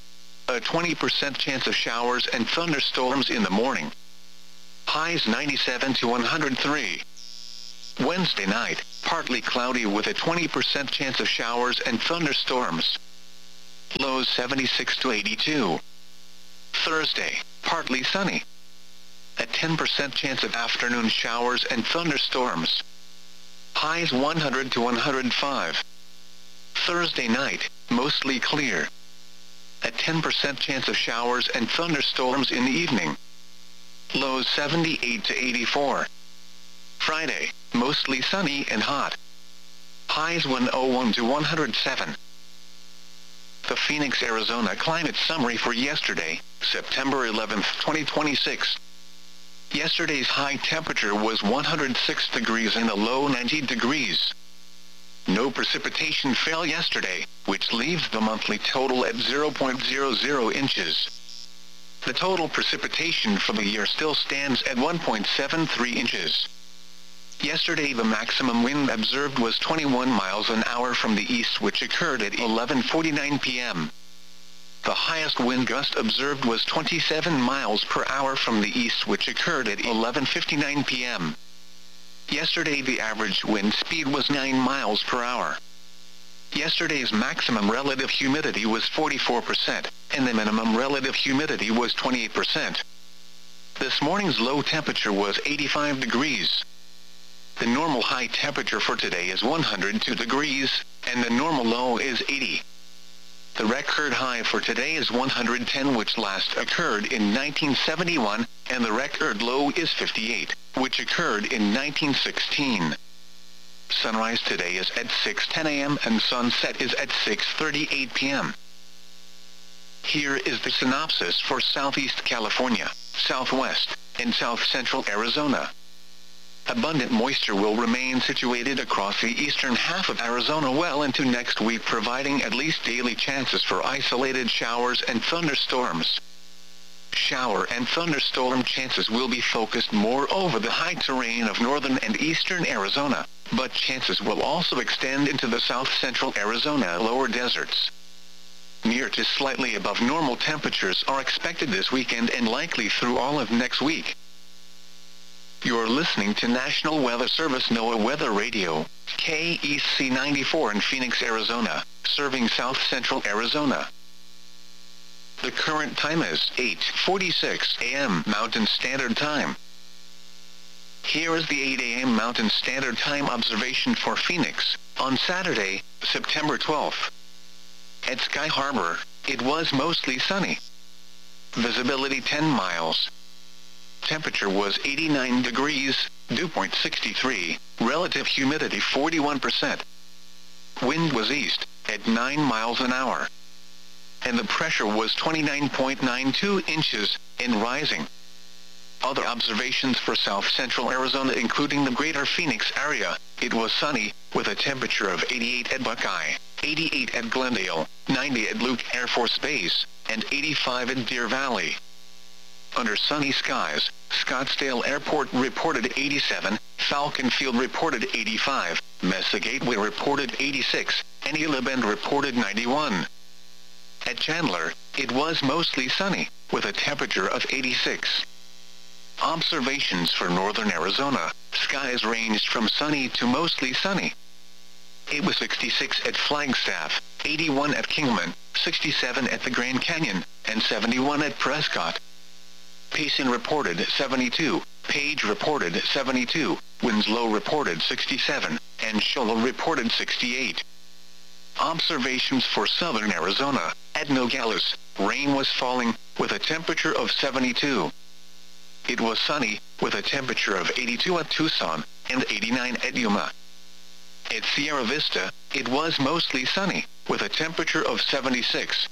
Speaker 1: a twenty percent chance of showers and thunderstorms in the morning. Highs ninety-seven to one hundred three. Wednesday night, partly cloudy with a twenty percent chance of showers and thunderstorms. Lows seventy-six to eighty-two. Thursday, partly sunny. A ten percent chance of afternoon showers and thunderstorms. Highs one hundred to one hundred five. Thursday night, mostly clear. A ten percent chance of showers and thunderstorms in the evening. Lows seventy-eight to eighty-four. Friday, mostly sunny and hot. Highs one hundred one to one hundred seven. The Phoenix, Arizona climate summary for yesterday, September eleventh, twenty twenty-six. Yesterday's high temperature was one hundred six degrees and a low ninety degrees. No precipitation fell yesterday, which leaves the monthly total at zero point zero zero inches. The total precipitation for the year still stands at one point seven three inches. Yesterday the maximum wind observed was twenty-one miles an hour from the east, which occurred at eleven forty-nine p m The highest wind gust observed was twenty-seven miles per hour from the east, which occurred at eleven fifty-nine p m Yesterday the average wind speed was nine miles per hour. Yesterday's maximum relative humidity was forty-four percent, and the minimum relative humidity was twenty-eight percent. This morning's low temperature was eighty-five degrees. The normal high temperature for today is one hundred two degrees, and the normal low is eighty. The record high for today is one hundred ten, which last occurred in nineteen seventy-one, and the record low is fifty-eight, which occurred in nineteen sixteen. Sunrise today is at six ten a m and sunset is at six thirty-eight p m Here is the synopsis for Southeast California, Southwest, and South Central Arizona. Abundant moisture will remain situated across the eastern half of Arizona well into next week, providing at least daily chances for isolated showers and thunderstorms. Shower and thunderstorm chances will be focused more over the high terrain of northern and eastern Arizona, but chances will also extend into the south central Arizona lower deserts. Near to slightly above normal temperatures are expected this weekend and likely through all of next week. You're listening to National Weather Service NOAA Weather Radio, K E C ninety-four in Phoenix, Arizona, serving south central Arizona. The current time is eight forty-six a m Mountain Standard Time. Here is the eight a m Mountain Standard Time observation for Phoenix, on Saturday, September twelfth. At Sky Harbor, it was mostly sunny. Visibility ten miles. Temperature was eighty-nine degrees, dew point sixty-three, relative humidity forty-one percent. Wind was east, at nine miles an hour. And the pressure was twenty-nine point nine two inches, and rising. Other observations for south central Arizona, including the greater Phoenix area, it was sunny, with a temperature of eighty-eight at Buckeye, eighty-eight at Glendale, ninety at Luke Air Force Base, and eighty-five in Deer Valley. Under sunny skies, Scottsdale Airport reported eighty-seven, Falcon Field reported eighty-five, Mesa Gateway reported eighty-six, and Gila Bend reported ninety-one. At Chandler, it was mostly sunny, with a temperature of eighty-six. Observations for northern Arizona, skies ranged from sunny to mostly sunny. It was sixty-six at Flagstaff, eighty-one at Kingman, sixty-seven at the Grand Canyon, and seventy-one at Prescott. Payson reported seventy-two, Page reported seventy-two, Winslow reported sixty-seven, and Show Low reported sixty-eight. Observations for southern Arizona, at Nogales, rain was falling, with a temperature of seventy-two. It was sunny, with a temperature of eighty-two at Tucson, and eighty-nine at Yuma. At Sierra Vista, it was mostly sunny, with a temperature of seventy-six.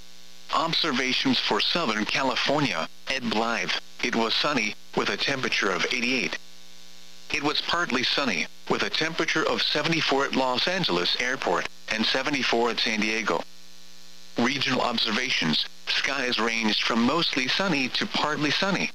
Speaker 1: Observations for Southern California, at Blythe, it was sunny, with a temperature of eighty-eight. It was partly sunny, with a temperature of seventy-four at Los Angeles Airport, and seventy-four at San Diego. Regional observations, skies ranged from mostly sunny to partly sunny.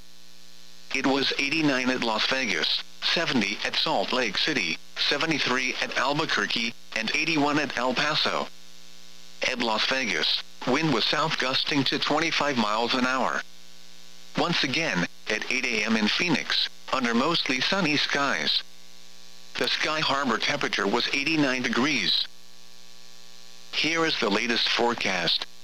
Speaker 1: It was eighty-nine at Las Vegas, seventy at Salt Lake City, seventy-three at Albuquerque, and eighty-one at El Paso. At Las Vegas, Wind was south gusting to twenty-five miles an hour. Once again, at eight a m in Phoenix, under mostly sunny skies. The Sky Harbor temperature was eighty-nine degrees. Here is the latest forecast.